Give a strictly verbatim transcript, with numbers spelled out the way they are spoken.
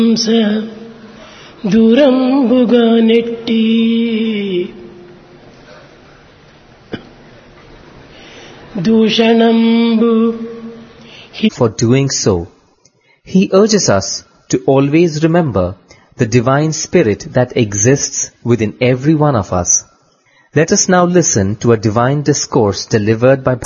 హంస దూరంబుగా నెట్టి దూషణంబు. For doing so, he urges us to always remember the divine spirit that exists within every one of us. Let us now listen to a divine discourse delivered by